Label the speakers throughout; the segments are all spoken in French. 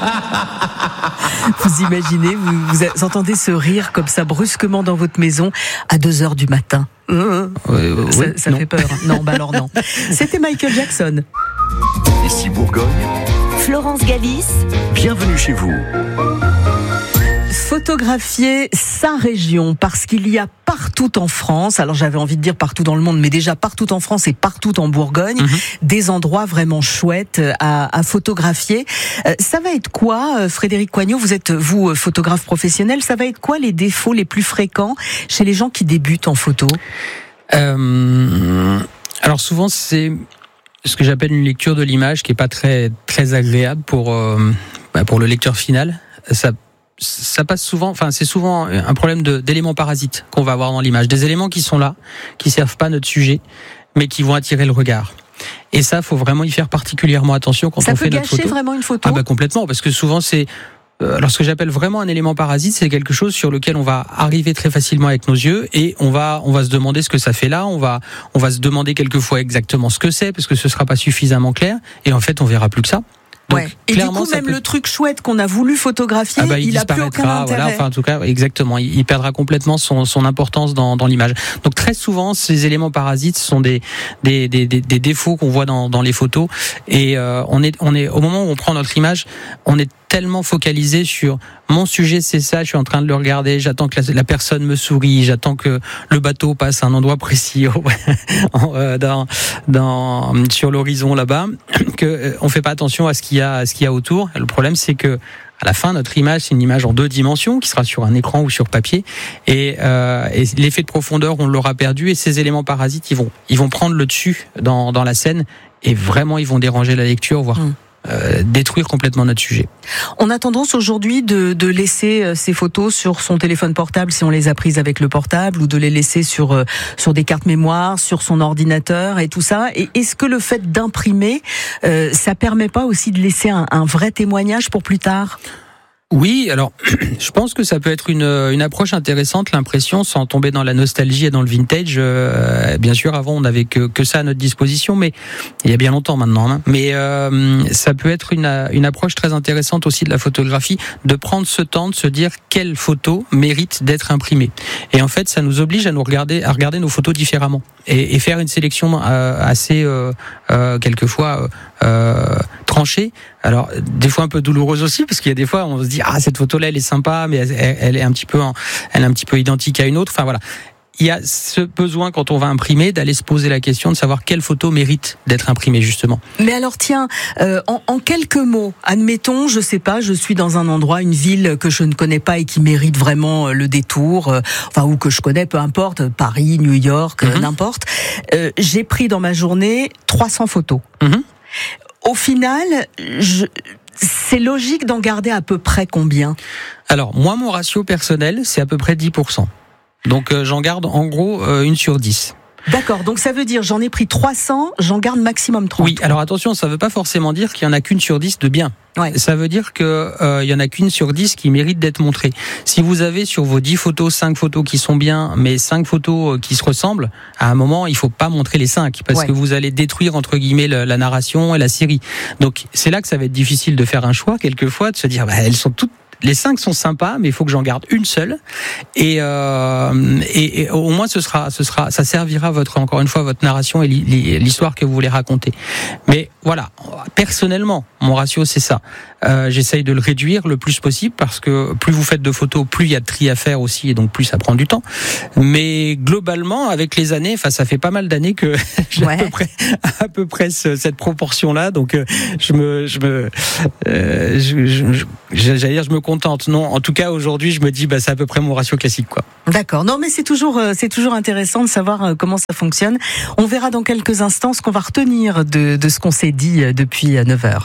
Speaker 1: Vous imaginez, vous entendez ce rire comme ça brusquement dans votre maison à 2h du matin. Ça fait peur. Non, alors non. C'était Michael Jackson.
Speaker 2: Ici Bourgogne,
Speaker 3: Florence Galis,
Speaker 2: bienvenue chez vous.
Speaker 1: Photographier sa région, parce qu'il y a partout en France, alors j'avais envie de dire partout dans le monde, mais déjà partout en France et partout en Bourgogne, des endroits vraiment chouettes à photographier. Ça va être quoi, Frédéric Coignot, vous êtes photographe professionnel, ça va être quoi les défauts les plus fréquents chez les gens qui débutent en photo ?
Speaker 4: Alors souvent c'est ce que j'appelle une lecture de l'image qui est pas très très agréable pour le lecteur final. Ça passe souvent, enfin c'est souvent un problème d'éléments parasites qu'on va avoir dans l'image, des éléments qui sont là, qui servent pas notre sujet, mais qui vont attirer le regard. Et ça, faut vraiment y faire particulièrement attention quand on fait notre photo. Ça peut gâcher
Speaker 1: vraiment une photo.
Speaker 4: Complètement, parce que souvent c'est alors ce que j'appelle vraiment un élément parasite, c'est quelque chose sur lequel on va arriver très facilement avec nos yeux et on va se demander ce que ça fait là, on va se demander quelquefois exactement ce que c'est parce que ce sera pas suffisamment clair et en fait on verra plus que ça. Donc,
Speaker 1: et du coup, même le truc chouette qu'on a voulu photographier, il a plus aucun intérêt.
Speaker 4: Voilà, enfin, en tout cas, exactement, il perdra complètement son importance dans l'image. Donc très souvent, ces éléments parasites sont des défauts qu'on voit dans les photos. Et on est au moment où on prend notre image, on est tellement focalisé sur mon sujet, c'est ça, je suis en train de le regarder, j'attends que la personne me sourie, j'attends que le bateau passe à un endroit précis sur l'horizon là-bas, que on fait pas attention à ce qu'il y a autour. Le problème, c'est que à la fin, notre image, c'est une image en 2 dimensions qui sera sur un écran ou sur papier, et l'effet de profondeur, on l'aura perdu, et ces éléments parasites, ils vont prendre le dessus dans la scène, et vraiment, ils vont déranger la lecture, voire détruire complètement notre sujet.
Speaker 1: On a tendance aujourd'hui de laisser ces photos sur son téléphone portable si on les a prises avec le portable, ou de les laisser sur des cartes mémoire, sur son ordinateur et tout ça. Et est-ce que le fait d'imprimer, ça permet pas aussi de laisser un vrai témoignage pour plus tard ?
Speaker 4: Oui, alors je pense que ça peut être une approche intéressante, l'impression, sans tomber dans la nostalgie et dans le vintage. Bien sûr, avant on n'avait que ça à notre disposition, mais il y a bien longtemps maintenant. Mais ça peut être une approche très intéressante aussi de la photographie, de prendre ce temps de se dire quelle photo mérite d'être imprimée. Et en fait, ça nous oblige à regarder nos photos différemment et faire une sélection assez quelquelquement tranchée. Alors des fois un peu douloureuse aussi, parce qu'il y a des fois on se dit cette photo-là elle est sympa, mais elle est un petit peu identique à une autre. Enfin voilà, il y a ce besoin quand on va imprimer d'aller se poser la question de savoir quelle photo mérite d'être imprimée justement.
Speaker 1: Mais alors tiens, en quelques mots, admettons, je sais pas, je suis dans un endroit, une ville que je ne connais pas et qui mérite vraiment le détour, ou que je connais, peu importe, Paris, New York, n'importe. J'ai pris dans ma journée 300 photos. Au final, c'est logique d'en garder à peu près combien ?
Speaker 4: Alors, moi, mon ratio personnel, c'est à peu près 10%. Donc, j'en garde en gros 1 sur 10.
Speaker 1: D'accord, donc ça veut dire j'en ai pris 300, j'en garde maximum 30.
Speaker 4: Oui, alors attention, ça veut pas forcément dire qu'il y en a qu'1 sur 10 de bien. Ouais. Ça veut dire que il y en a qu'1 sur 10 qui mérite d'être montrée. Si vous avez sur vos 10 photos 5 photos qui sont bien, mais 5 photos qui se ressemblent, à un moment, il faut pas montrer les 5 parce que vous allez détruire entre guillemets la narration et la série. Donc c'est là que ça va être difficile de faire un choix quelquefois, de se dire elles sont toutes les 5 sont sympas, mais il faut que j'en garde une seule. Et au moins ça servira encore une fois votre narration et l'histoire que vous voulez raconter. Mais voilà, personnellement, mon ratio c'est ça. J'essaye de le réduire le plus possible parce que plus vous faites de photos, plus il y a de tri à faire aussi, et donc plus ça prend du temps. Mais globalement, avec les années, ça fait pas mal d'années que j'ai à peu près cette proportion-là. Donc je me contente. Non, en tout cas aujourd'hui, je me dis c'est à peu près mon ratio classique, quoi.
Speaker 1: D'accord. Non, mais c'est toujours intéressant de savoir comment ça fonctionne. On verra dans quelques instants ce qu'on va retenir de ce qu'on s'est dit depuis 9h.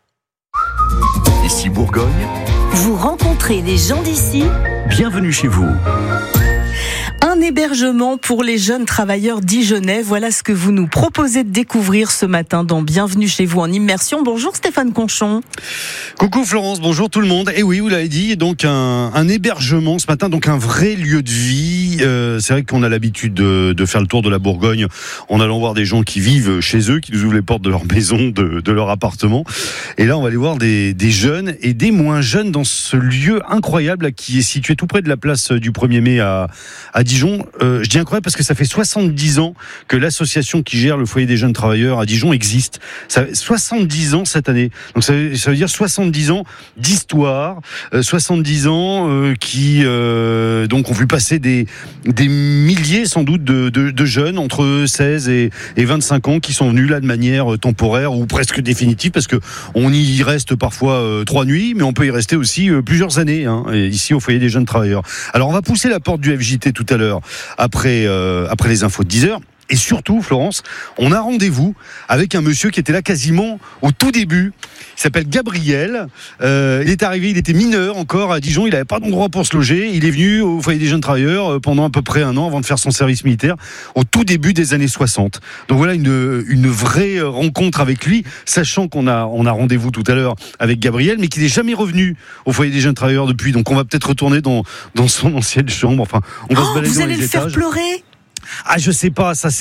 Speaker 2: Ici Bourgogne,
Speaker 3: vous rencontrez des gens d'ici.
Speaker 2: Bienvenue chez vous.
Speaker 1: Un hébergement pour les jeunes travailleurs dijonnais. Voilà ce que vous nous proposez de découvrir ce matin dans Bienvenue chez vous en immersion. Bonjour Stéphane Conchon.
Speaker 5: Coucou Florence, bonjour tout le monde. Et oui, vous l'avez dit, donc un hébergement ce matin, donc un vrai lieu de vie. C'est vrai qu'on a l'habitude de faire le tour de la Bourgogne en allant voir des gens qui vivent chez eux, qui nous ouvrent les portes de leur maison, de leur appartement. Et là, on va aller voir des jeunes et des moins jeunes dans ce lieu incroyable là, qui est situé tout près de la place du 1er mai à Dijon. Je dis incroyable parce que ça fait 70 ans que l'association qui gère le foyer des jeunes travailleurs à Dijon existe. Ça fait 70 ans cette année. Donc ça veut dire 70 ans d'histoire, 70 ans qui donc ont vu passer des milliers sans doute de jeunes entre 16 et 25 ans qui sont venus là de manière temporaire ou presque définitive parce que on y reste parfois 3 nuits, mais on peut y rester aussi plusieurs années ici au foyer des jeunes travailleurs. Alors on va pousser la porte du FJT tout à l'heure après les infos de 10h. Et surtout, Florence, on a rendez-vous avec un monsieur qui était là quasiment au tout début. Il s'appelle Gabriel. Il est arrivé, il était mineur encore à Dijon. Il n'avait pas d'endroit pour se loger. Il est venu au foyer des jeunes travailleurs pendant à peu près 1 an avant de faire son service militaire au tout début des années 60. Donc voilà une vraie rencontre avec lui, sachant qu'on a rendez-vous tout à l'heure avec Gabriel, mais qu'il n'est jamais revenu au foyer des jeunes travailleurs depuis. Donc on va peut-être retourner dans son ancienne chambre. Enfin, on va se balader
Speaker 1: vous
Speaker 5: dans
Speaker 1: allez
Speaker 5: les
Speaker 1: le
Speaker 5: étages.
Speaker 1: faire pleurer ?
Speaker 5: Ah, je sais pas, ça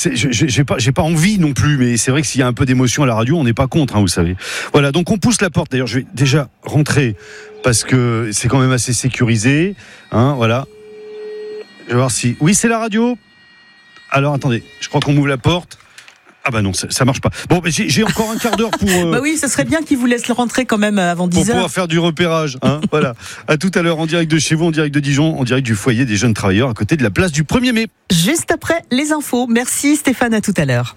Speaker 5: j'ai pas envie non plus, mais c'est vrai que s'il y a un peu d'émotion à la radio, on n'est pas contre, vous savez. Voilà, donc on pousse la porte. D'ailleurs, je vais déjà rentrer parce que c'est quand même assez sécurisé, voilà. Je vais voir si. Oui, c'est la radio. Alors attendez, je crois qu'on m'ouvre la porte. Ah bah non, ça marche pas. Bon, mais j'ai encore un quart d'heure pour...
Speaker 1: bah oui, ce serait bien qu'il vous laisse le rentrer quand même avant 10h.
Speaker 5: Pour pouvoir faire du repérage. Voilà. À tout à l'heure, en direct de chez vous, en direct de Dijon, en direct du foyer des jeunes travailleurs, à côté de la place du 1er mai.
Speaker 1: Juste après les infos. Merci Stéphane, à tout à l'heure.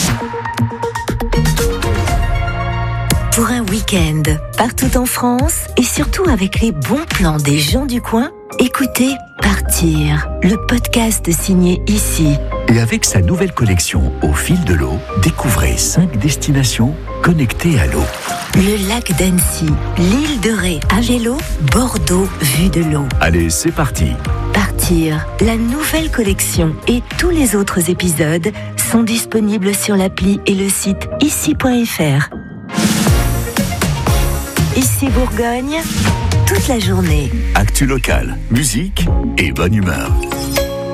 Speaker 3: Pour un week-end, partout en France et surtout avec les bons plans des gens du coin, écoutez Partir, le podcast signé Ici.
Speaker 2: Et avec sa nouvelle collection Au fil de l'eau, découvrez 5 destinations connectées à l'eau.
Speaker 3: Le lac d'Annecy, l'île de Ré à vélo, Bordeaux vue de l'eau.
Speaker 2: Allez, c'est parti.
Speaker 3: Partir, la nouvelle collection et tous les autres épisodes sont disponibles sur l'appli et le site ici.fr. Ici Bourgogne, toute la journée.
Speaker 2: Actu locale, musique et bonne humeur.